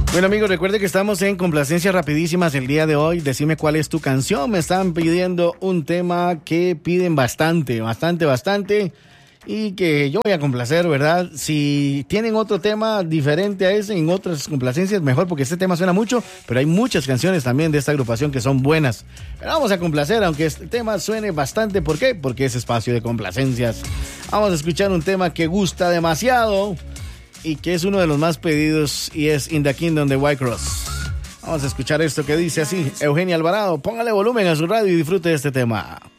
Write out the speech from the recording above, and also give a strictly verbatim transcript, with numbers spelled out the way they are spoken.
Bueno, amigos, recuerde que estamos en complacencias rapidísimas el día de hoy. Decime cuál es tu canción. Me están pidiendo un tema que piden bastante, bastante, bastante. Y que yo voy a complacer, ¿verdad? Si tienen otro tema diferente a ese en otras complacencias, mejor, porque este tema suena mucho, pero hay muchas canciones también de esta agrupación que son buenas. Pero vamos a complacer, aunque este tema suene bastante. ¿Por qué? Porque es espacio de complacencias. Vamos a escuchar un tema que gusta demasiado y que es uno de los más pedidos, y es In the Kingdom de White Cross. Vamos a escuchar esto que dice así. Eugenia Alvarado, póngale volumen a su radio y disfrute de este tema.